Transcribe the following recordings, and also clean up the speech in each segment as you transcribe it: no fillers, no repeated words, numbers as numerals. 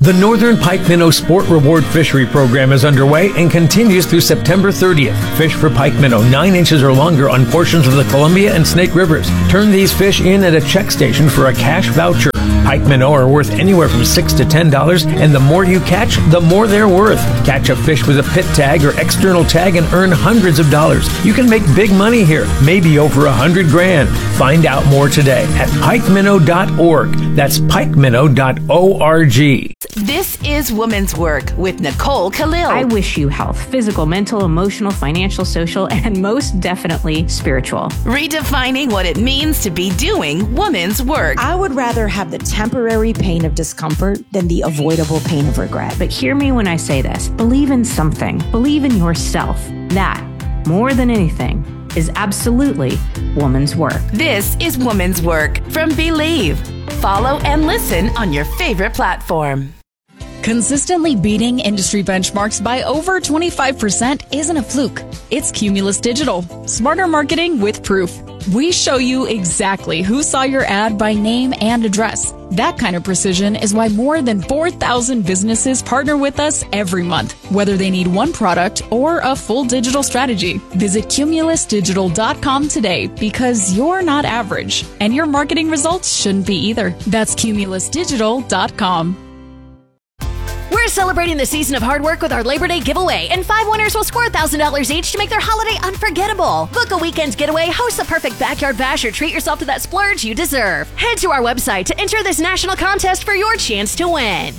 The Northern Pike Minnow Sport Reward Fishery Program is underway and continues through September 30th. Fish for pike minnow 9 inches or longer on portions of the Columbia and Snake Rivers. Turn these fish in at a check station for a cash voucher. Pike minnow are worth anywhere from $6 to $10, and the more you catch, the more they're worth. Catch a fish with a pit tag or external tag and earn hundreds of dollars. You can make big money here, maybe over $100,000. Find out more today at pikeminnow.org. That's pikeminnow.org. This is Woman's Work with Nicole Khalil. I wish you health, physical, mental, emotional, financial, social, and most definitely spiritual. Redefining what it means to be doing woman's work. I would rather have the temporary pain of discomfort than the avoidable pain of regret. But hear me when I say this. Believe in something. Believe in yourself. That, more than anything, is absolutely woman's work. This is Woman's Work from Believe. Follow and listen on your favorite platform. Consistently beating industry benchmarks by over 25% isn't a fluke. It's Cumulus Digital. Smarter marketing with proof. We show you exactly who saw your ad by name and address. That kind of precision is why more than 4,000 businesses partner with us every month, whether they need one product or a full digital strategy. Visit cumulusdigital.com today because you're not average, and your marketing results shouldn't be either. That's cumulusdigital.com. We're celebrating the season of hard work with our Labor Day giveaway, and 5 winners will score $1,000 each to make their holiday unforgettable. Book a weekend's getaway, host the perfect backyard bash, or treat yourself to that splurge you deserve. Head to our website to enter this national contest for your chance to win.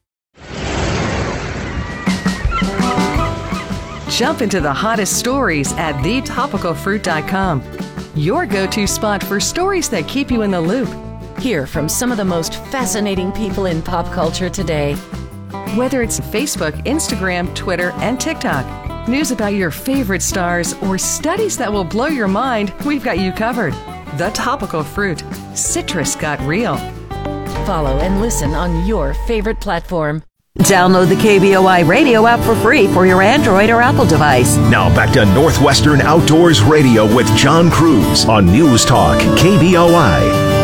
Jump into the hottest stories at thetopicalfruit.com. Your go-to spot for stories that keep you in the loop. Hear from some of the most fascinating people in pop culture today. Whether it's Facebook, Instagram, Twitter, and TikTok, news about your favorite stars, or studies that will blow your mind, we've got you covered. The Topical Fruit. Citrus got real. Follow and listen on your favorite platform. Download the KBOI radio app for free for your Android or Apple device. Now back to Northwestern Outdoors Radio with John Cruz on News Talk KBOI.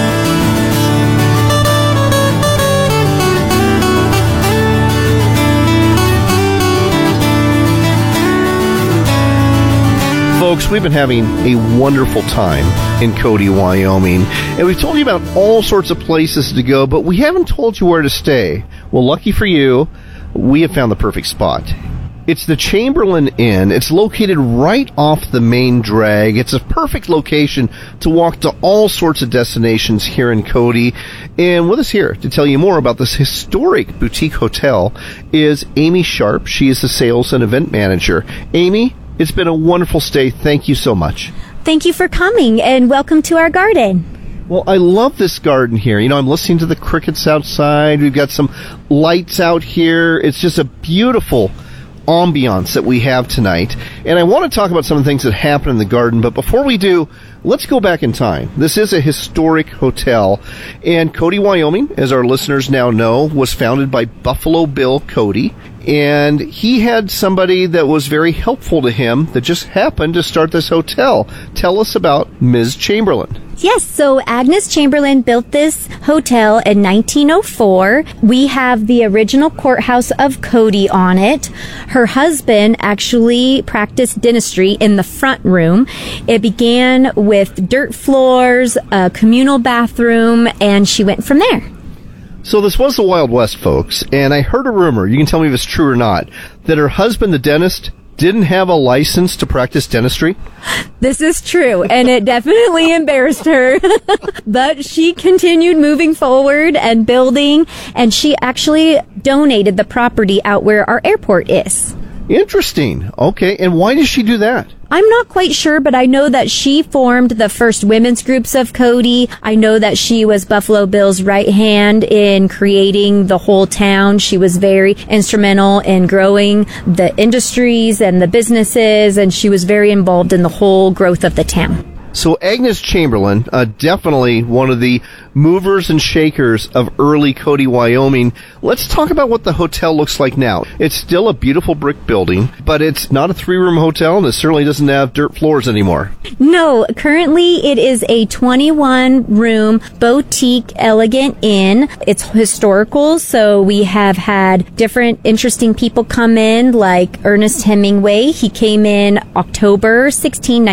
Folks, we've been having a wonderful time in Cody, Wyoming, and we've told you about all sorts of places to go, but we haven't told you where to stay. Well, lucky for you, we have found the perfect spot. It's the Chamberlain Inn. It's located right off the main drag. It's a perfect location to walk to all sorts of destinations here in Cody. And with us here to tell you more about this historic boutique hotel is Amy Sharp. She is the sales and event manager. Amy, it's been a wonderful stay. Thank you so much. Thank you for coming, and welcome to our garden. Well, I love this garden here. You know, I'm listening to the crickets outside. We've got some lights out here. It's just a beautiful ambiance that we have tonight. And I want to talk about some of the things that happen in the garden, but before we do, let's go back in time. This is a historic hotel, and Cody, Wyoming, as our listeners now know, was founded by Buffalo Bill Cody, and he had somebody that was very helpful to him that just happened to start this hotel. Tell us about Ms. Chamberlain. Yes, so Agnes Chamberlain built this hotel in 1904. We have the original courthouse of Cody on it. Her husband actually practiced dentistry in the front room. It began with dirt floors, a communal bathroom, and she went from there. So this was the Wild West, folks, and I heard a rumor, you can tell me if it's true or not, that her husband, the dentist, didn't have a license to practice dentistry? This is true, and it definitely embarrassed her. But she continued moving forward and building, and she actually donated the property out where our airport is. Interesting. Okay, and why did she do that? I'm not quite sure, but I know that she formed the first women's groups of Cody. I know that she was Buffalo Bill's right hand in creating the whole town. She was very instrumental in growing the industries and the businesses, and she was very involved in the whole growth of the town. So Agnes Chamberlain, definitely one of the movers and shakers of early Cody, Wyoming. Let's talk about what the hotel looks like now. It's still a beautiful brick building, but it's not a 3-room hotel, and it certainly doesn't have dirt floors anymore. No, currently it is a 21-room boutique elegant inn. It's historical, so we have had different interesting people come in, like Ernest Hemingway. He came in October 16,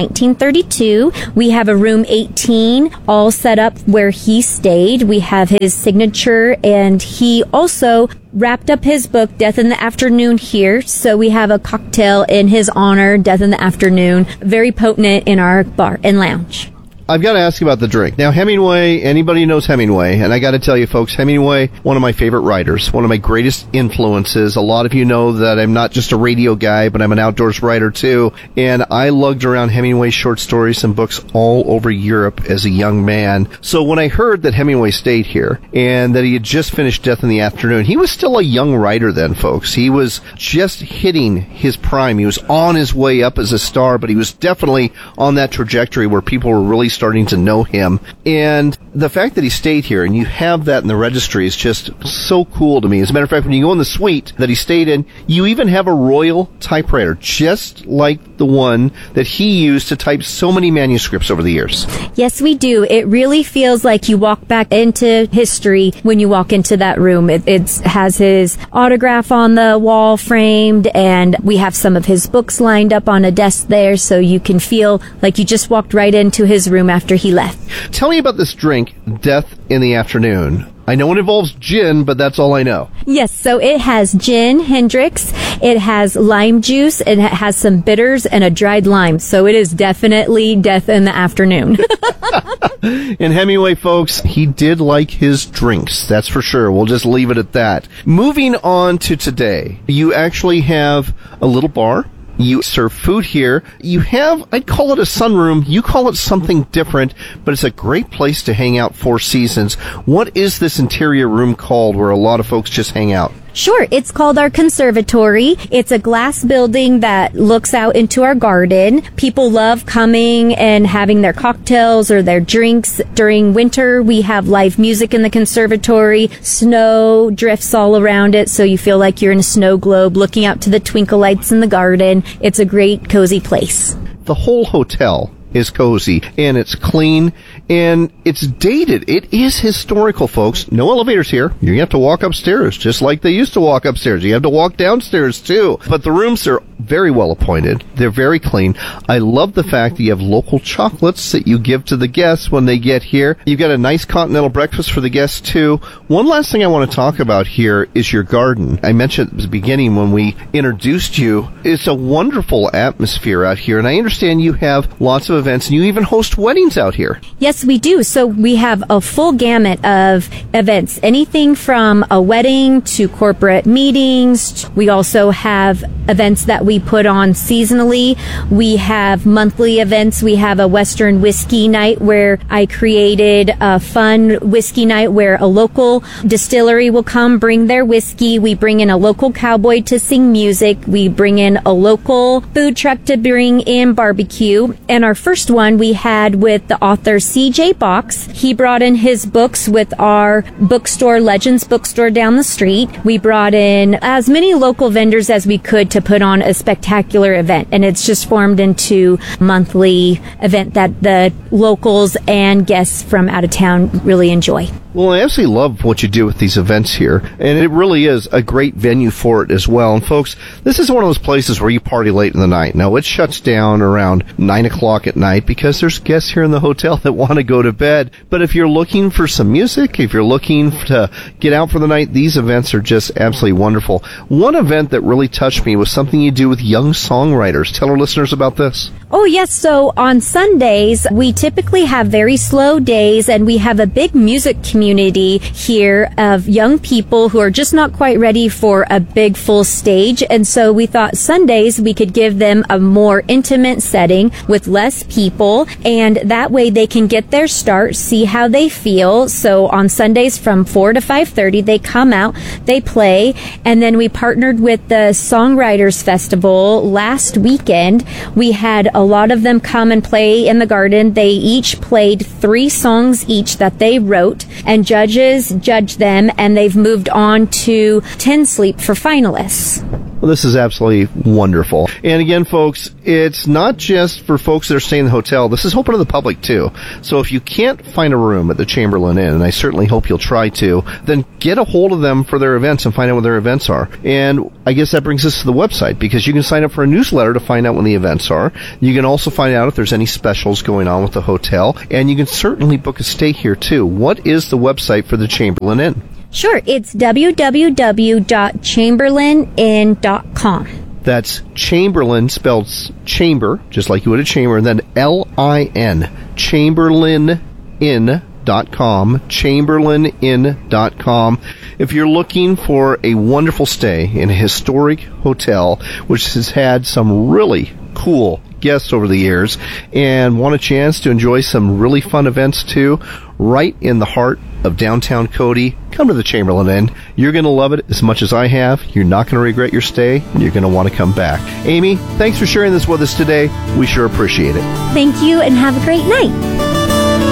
1932. We have a room 18 all set up where he stayed. We have his signature, and he also wrapped up his book, Death in the Afternoon, here. So we have a cocktail in his honor, Death in the Afternoon, very potent in our bar and lounge. I've got to ask you about the drink. Now, Hemingway, anybody knows Hemingway, and I got to tell you, folks, Hemingway, one of my favorite writers, one of my greatest influences. A lot of you know that I'm not just a radio guy, but I'm an outdoors writer, too. And I lugged around Hemingway short stories and books all over Europe as a young man. So when I heard that Hemingway stayed here and that he had just finished Death in the Afternoon, he was still a young writer then, folks. He was just hitting his prime. He was on his way up as a star, but he was definitely on that trajectory where people were really starting to know him. And the fact that he stayed here and you have that in the registry is just so cool to me. As a matter of fact, when you go in the suite that he stayed in, you even have a Royal typewriter, just like the one that he used to type so many manuscripts over the years. Yes, we do. It really feels like you walk back into history when you walk into that room. It has his autograph on the wall framed, and we have some of his books lined up on a desk there, so you can feel like you just walked right into his room after he left. Tell me about this drink, Death in the Afternoon. I know it involves gin, but that's all I know. Yes, so it has gin, Hendrick's, it has lime juice, and it has some bitters and a dried lime. So it is definitely Death in the Afternoon. And Hemingway, folks, he did like his drinks, that's for sure. We'll just leave it at that. Moving on to today, you actually have a little bar. You serve food here. You have, I'd call it a sunroom. You call it something different, but it's a great place to hang out 4 seasons. What is this interior room called where a lot of folks just hang out? Sure, it's called our conservatory. It's a glass building that looks out into our garden. People love coming and having their cocktails or their drinks. During winter, we have live music in the conservatory. Snow drifts all around it, so you feel like you're in a snow globe looking out to the twinkle lights in the garden. It's a great, cozy place. The whole hotel is cozy, and it's clean, and it's dated. It is historical, folks. No elevators here. You have to walk upstairs, just like they used to walk upstairs. You have to walk downstairs, too. But the rooms are very well appointed. They're very clean. I love the fact that you have local chocolates that you give to the guests when they get here. You've got a nice continental breakfast for the guests, too. One last thing I want to talk about here is your garden. I mentioned at the beginning when we introduced you, it's a wonderful atmosphere out here, and I understand you have lots of events, and you even host weddings out here. Yes, we do. So we have a full gamut of events, anything from a wedding to corporate meetings. We also have events that we put on seasonally. We have monthly events. We have a Western whiskey night where I created a fun whiskey night where a local distillery will come bring their whiskey. We bring in a local cowboy to sing music. We bring in a local food truck to bring in barbecue. And our first one we had with the author C.J. Box. He brought in his books with our bookstore, Legends Bookstore down the street. We brought in as many local vendors as we could to put on a spectacular event. And it's just formed into a monthly event that the locals and guests from out of town really enjoy. Well, I absolutely love what you do with these events here, and it really is a great venue for it as well. And folks, this is one of those places where you party late in the night. Now, it shuts down around 9 o'clock at night because there's guests here in the hotel that want to go to bed. But if you're looking for some music, if you're looking to get out for the night, these events are just absolutely wonderful. One event that really touched me was something you do with young songwriters. Tell our listeners about this. Oh, yes. So on Sundays, we typically have very slow days, and we have a big music community here of young people who are just not quite ready for a big full stage. And so we thought Sundays we could give them a more intimate setting with less people, and that way they can get their start, see how they feel. So on Sundays from 4 to 5:30, they come out, they play, and then we partnered with the Songwriters Festival last weekend. We had A lot of them come and play in the garden. They each played 3 songs each that they wrote, and judges judged them, and they've moved on to Tin Sleep for finalists. Well, this is absolutely wonderful. And again, folks, it's not just for folks that are staying in the hotel. This is open to the public, too. So if you can't find a room at the Chamberlain Inn, and I certainly hope you'll try to, then get a hold of them for their events and find out what their events are. And I guess that brings us to the website, because you can sign up for a newsletter to find out when the events are. You can also find out if there's any specials going on with the hotel. And you can certainly book a stay here, too. What is the website for the Chamberlain Inn? Sure, it's www.chamberlainin.com. That's Chamberlain, spelled chamber, just like you would a chamber, and then L-I-N, chamberlainin.com, chamberlainin.com. If you're looking for a wonderful stay in a historic hotel, which has had some really cool guests over the years, and want a chance to enjoy some really fun events too, right in the heart of downtown Cody, come to the Chamberlain Inn. You're going to love it as much as I have. You're not going to regret your stay, and you're going to want to come back. Amy, thanks for sharing this with us today. We sure appreciate it. Thank you, and have a great night.